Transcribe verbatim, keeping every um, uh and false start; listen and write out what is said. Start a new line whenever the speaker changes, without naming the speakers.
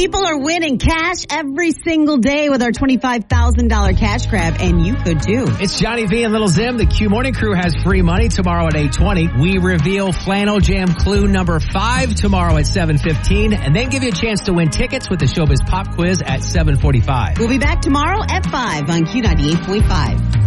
People are winning cash every single day with our twenty-five thousand dollars cash grab, and you could too.
It's Johnny V and Little Zim. The Q Morning Crew has free money tomorrow at eight twenty. We reveal Flannel Jam clue number five tomorrow at seven fifteen, and then give you a chance to win tickets with the Showbiz Pop Quiz at seven forty-five.
We'll be back tomorrow at five on Q ninety-eight point five.